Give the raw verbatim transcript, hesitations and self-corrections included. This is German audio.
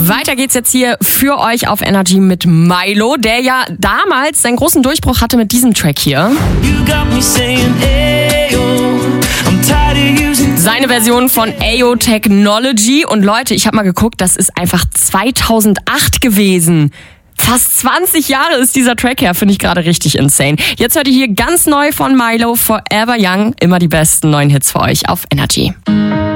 Weiter geht's jetzt hier für euch auf Energy mit Milo, der ja damals seinen großen Durchbruch hatte mit diesem Track hier. Seine Version von Ayo Technology. Und Leute, ich habe mal geguckt, das ist einfach zweitausendacht gewesen. Fast zwanzig Jahre ist dieser Track her, finde ich gerade richtig insane. Jetzt hört ihr hier ganz neu von Milo, Forever Young. Immer die besten neuen Hits für euch auf Energy.